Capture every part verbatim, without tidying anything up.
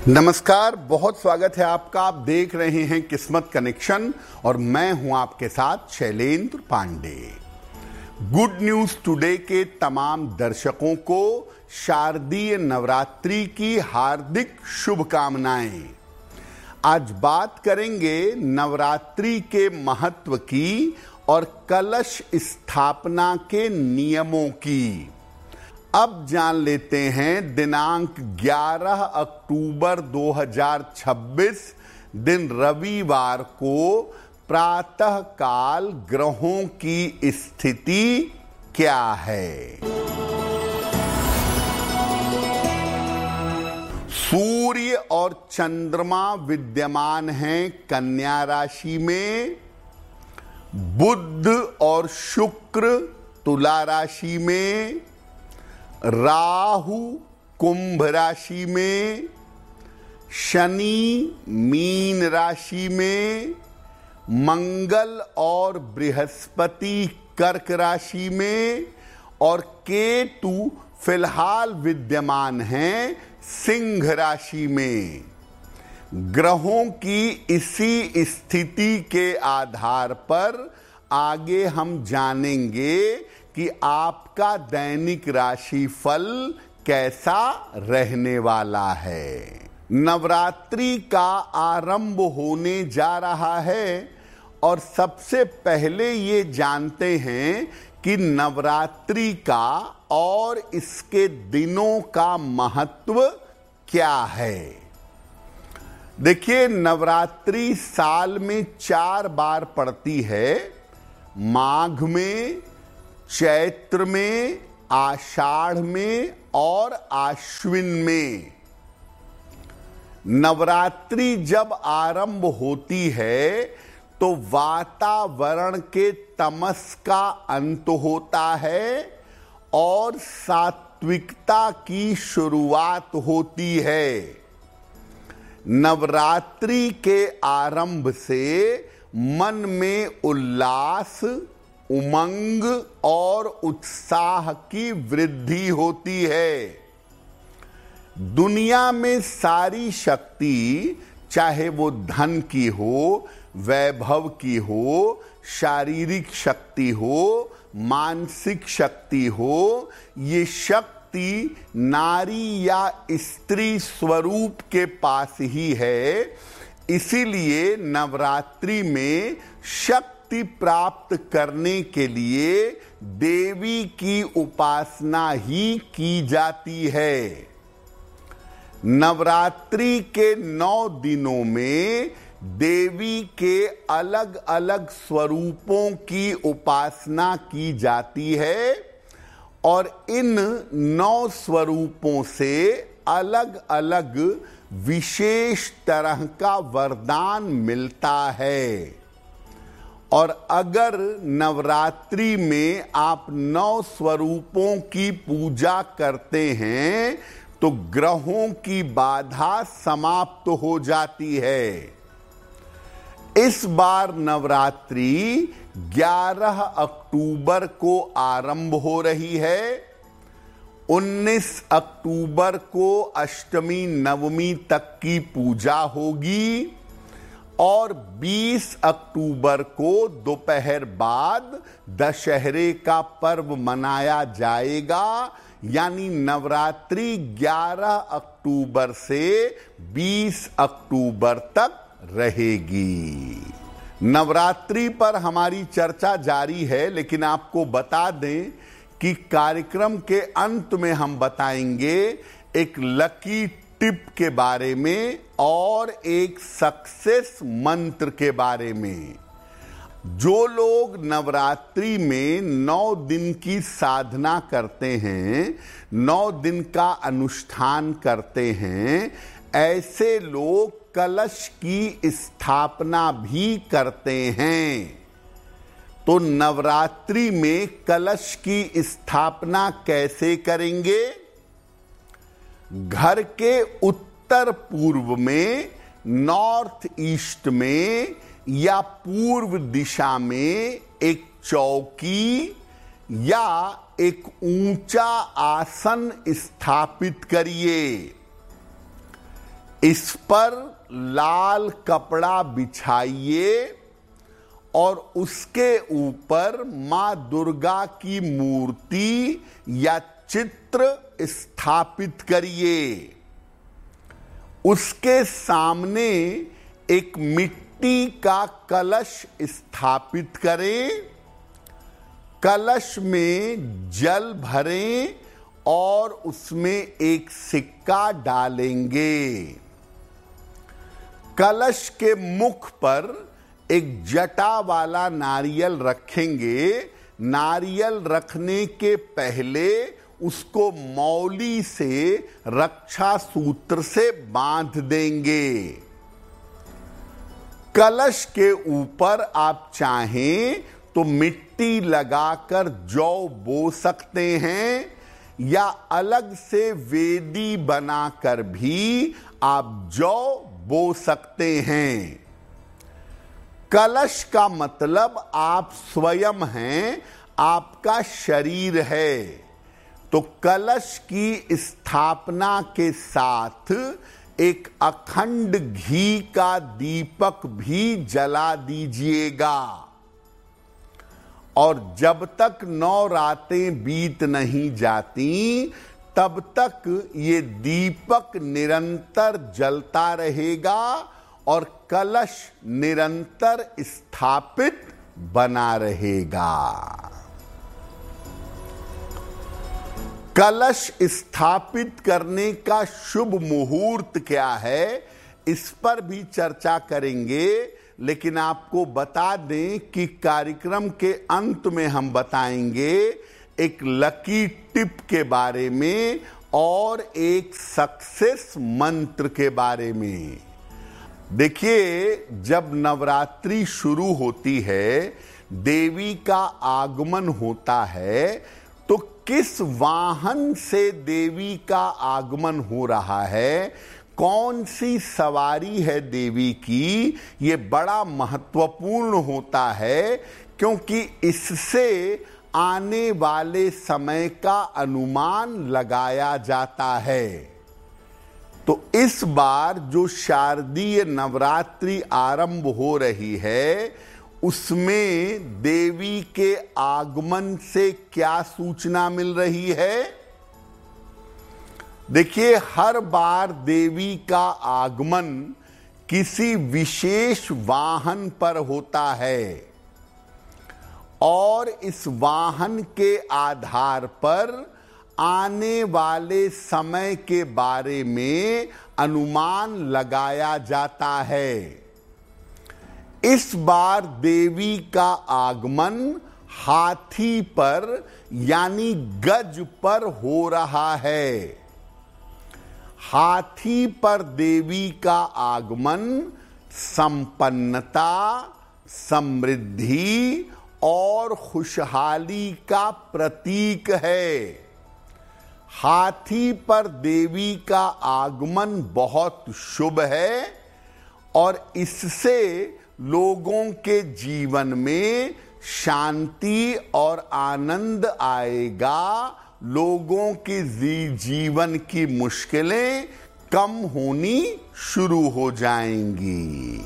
नमस्कार, बहुत स्वागत है आपका। आप देख रहे हैं किस्मत कनेक्शन और मैं हूं आपके साथ Shailendra Pandey. Good news today के तमाम दर्शकों को शारदीय नवरात्रि की हार्दिक शुभकामनाएं। आज बात करेंगे नवरात्रि के महत्व की और कलश स्थापना के नियमों की। अब जान लेते हैं दिनांक ग्यारह अक्टूबर दो हज़ार छब्बीस दिन रविवार को प्रातः काल ग्रहों की स्थिति क्या है। सूर्य और चंद्रमा विद्यमान हैं कन्या राशि में, बुध और शुक्र तुला राशि में, राहु कुंभ राशि में, शनि मीन राशि में, मंगल और बृहस्पति कर्क राशि में और केतु फिलहाल विद्यमान हैं सिंह राशि में। ग्रहों की इसी स्थिति के आधार पर आगे हम जानेंगे कि आपका दैनिक राशि फल कैसा रहने वाला है। नवरात्रि का आरंभ होने जा रहा है और सबसे पहले ये जानते हैं कि नवरात्रि का और इसके दिनों का महत्व क्या है। देखिए, नवरात्रि साल में चार बार पड़ती है, माघ में, चैत्र में, आषाढ़ में और आश्विन में। नवरात्रि जब आरंभ होती है तो वातावरण के तमस का अंत होता है और सात्विकता की शुरुआत होती है। नवरात्रि के आरंभ से मन में उल्लास, उमंग और उत्साह की वृद्धि होती है। दुनिया में सारी शक्ति, चाहे वो धन की हो, वैभव की हो, शारीरिक शक्ति हो, मानसिक शक्ति हो, ये शक्ति नारी या स्त्री स्वरूप के पास ही है। इसीलिए नवरात्रि में शक्ति प्राप्त करने के लिए देवी की उपासना ही की जाती है। नवरात्रि के नौ दिनों में देवी के अलग अलग स्वरूपों की उपासना की जाती है और इन नौ स्वरूपों से अलग अलग विशेष तरह का वरदान मिलता है। और अगर नवरात्रि में आप नौ स्वरूपों की पूजा करते हैं तो ग्रहों की बाधा समाप्त हो जाती है। इस बार नवरात्रि ग्यारह अक्टूबर को आरंभ हो रही है। उन्नीस अक्टूबर को अष्टमी नवमी तक की पूजा होगी और बीस अक्टूबर को दोपहर बाद दशहरे का पर्व मनाया जाएगा। यानी नवरात्रि ग्यारह अक्टूबर से बीस अक्टूबर तक रहेगी। नवरात्रि पर हमारी चर्चा जारी है, लेकिन आपको बता दें कि कार्यक्रम के अंत में हम बताएंगे एक लकी टिप के बारे में और एक सक्सेस मंत्र के बारे में। जो लोग नवरात्रि में नौ दिन की साधना करते हैं, नौ दिन का अनुष्ठान करते हैं, ऐसे लोग कलश की स्थापना भी करते हैं। तो नवरात्रि में कलश की स्थापना कैसे करेंगे? घर के उत्तर पूर्व में, नॉर्थ ईस्ट में या पूर्व दिशा में एक चौकी या एक ऊंचा आसन स्थापित करिए। इस पर लाल कपड़ा बिछाइए और उसके ऊपर मां दुर्गा की मूर्ति या चित्र स्थापित करिए। उसके सामने एक मिट्टी का कलश स्थापित करें। कलश में जल भरें और उसमें एक सिक्का डालेंगे। कलश के मुख पर एक जटा वाला नारियल रखेंगे। नारियल रखने के पहले उसको मौली से रक्षा सूत्र से बांध देंगे। कलश के ऊपर आप चाहें तो मिट्टी लगाकर जौ बो सकते हैं या अलग से वेदी बनाकर भी आप जौ बो सकते हैं। कलश का मतलब आप स्वयं हैं, आपका शरीर है। तो कलश की स्थापना के साथ एक अखंड घी का दीपक भी जला दीजिएगा और जब तक नौ रातें बीत नहीं जाती तब तक ये दीपक निरंतर जलता रहेगा और कलश निरंतर स्थापित बना रहेगा। कलश स्थापित करने का शुभ मुहूर्त क्या है, इस पर भी चर्चा करेंगे, लेकिन आपको बता दें कि कार्यक्रम के अंत में हम बताएंगे एक लकी टिप के बारे में और एक सक्सेस मंत्र के बारे में। देखिए, जब नवरात्रि शुरू होती है, देवी का आगमन होता है, तो किस वाहन से देवी का आगमन हो रहा है, कौन सी सवारी है देवी की, ये बड़ा महत्वपूर्ण होता है, क्योंकि इससे आने वाले समय का अनुमान लगाया जाता है। तो इस बार जो शारदीय नवरात्रि आरंभ हो रही है, उसमें देवी के आगमन से क्या सूचना मिल रही है? देखिए, हर बार देवी का आगमन किसी विशेष वाहन पर होता है और इस वाहन के आधार पर आने वाले समय के बारे में अनुमान लगाया जाता है। इस बार देवी का आगमन हाथी पर यानी गज पर हो रहा है। हाथी पर देवी का आगमन संपन्नता, समृद्धि और खुशहाली का प्रतीक है। हाथी पर देवी का आगमन बहुत शुभ है और इससे लोगों के जीवन में शांति और आनंद आएगा। लोगों के जीवन की मुश्किलें कम होनी शुरू हो जाएंगी।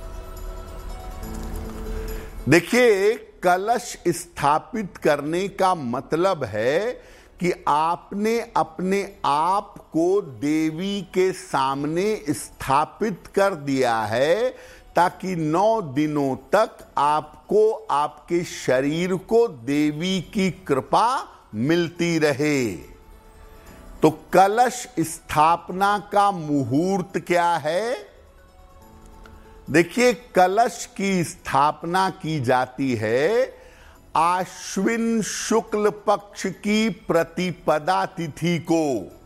देखिए, कलश स्थापित करने का मतलब है कि आपने अपने आप को देवी के सामने स्थापित कर दिया है, ताकि नौ दिनों तक आपको, आपके शरीर को देवी की कृपा मिलती रहे। तो कलश स्थापना का मुहूर्त क्या है? देखिए, कलश की स्थापना की जाती है आश्विन शुक्ल पक्ष की प्रतिपदा तिथि को।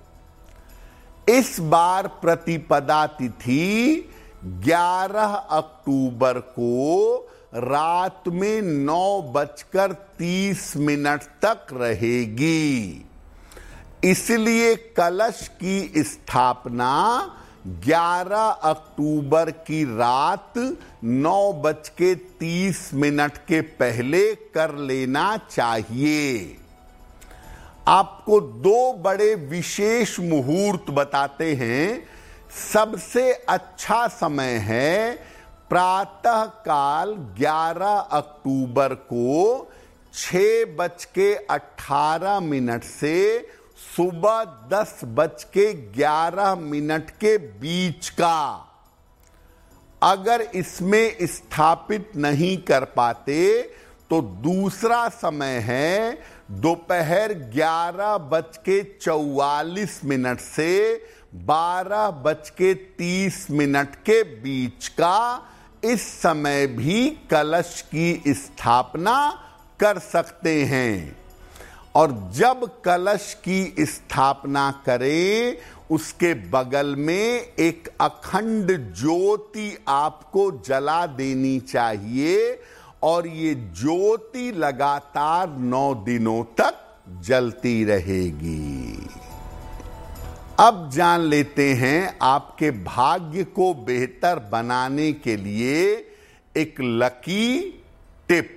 इस बार प्रतिपदा तिथि ग्यारह अक्टूबर को रात में नौ बजकर तीस मिनट तक रहेगी। इसलिए कलश की स्थापना ग्यारह अक्टूबर की रात नौ बज के तीस मिनट के पहले कर लेना चाहिए। आपको दो बड़े विशेष मुहूर्त बताते हैं। सबसे अच्छा समय है प्रातः काल ग्यारह अक्टूबर को छह बज के अठारह मिनट से सुबह दस बज के ग्यारह मिनट के बीच का। अगर इसमें स्थापित नहीं कर पाते तो दूसरा समय है दोपहर ग्यारह बज के चौवालीस मिनट से बारह बज के तीस मिनट के बीच का। इस समय भी कलश की स्थापना कर सकते हैं। और जब कलश की स्थापना करें उसके बगल में एक अखंड ज्योति आपको जला देनी चाहिए और ये ज्योति लगातार नौ दिनों तक जलती रहेगी। अब जान लेते हैं आपके भाग्य को बेहतर बनाने के लिए एक लकी टिप।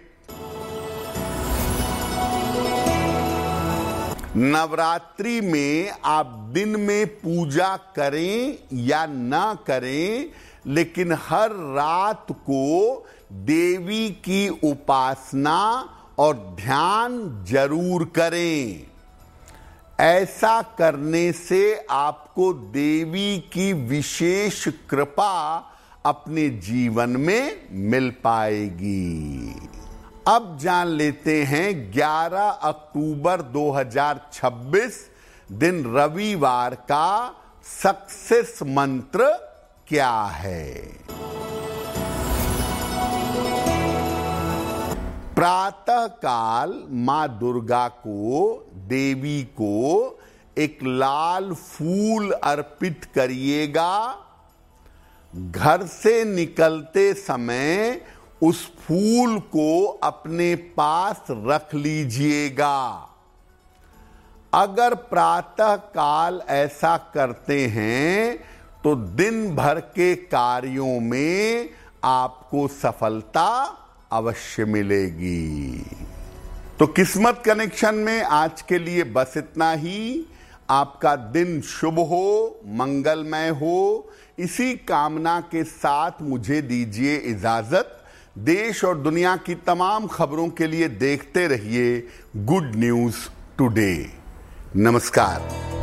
नवरात्रि में आप दिन में पूजा करें या ना करें, लेकिन हर रात को देवी की उपासना और ध्यान जरूर करें। ऐसा करने से आपको देवी की विशेष कृपा अपने जीवन में मिल पाएगी। अब जान लेते हैं ग्यारह अक्टूबर दो हज़ार छब्बीस दिन रविवार का सक्सेस मंत्र क्या है। प्रातः काल मां दुर्गा को, देवी को एक लाल फूल अर्पित करिएगा। घर से निकलते समय उस फूल को अपने पास रख लीजिएगा। अगर प्रातः काल ऐसा करते हैं तो दिन भर के कार्यों में आपको सफलता अवश्य मिलेगी। तो किस्मत कनेक्शन में आज के लिए बस इतना ही। आपका दिन शुभ हो, मंगलमय हो, इसी कामना के साथ मुझे दीजिए इजाजत। देश और दुनिया की तमाम खबरों के लिए देखते रहिए गुड न्यूज टुडे। नमस्कार।